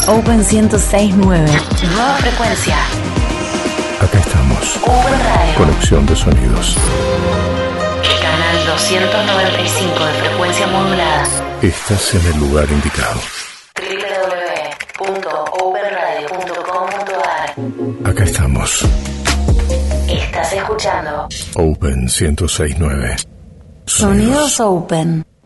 Open 106.9. Nueva frecuencia. Acá estamos. Open Radio. Conexión de sonidos. Canal 295 de frecuencia modulada. Estás en el lugar indicado. www.openradio.com.ar. Acá estamos. Estás escuchando Open 106.9. Sonidos Open.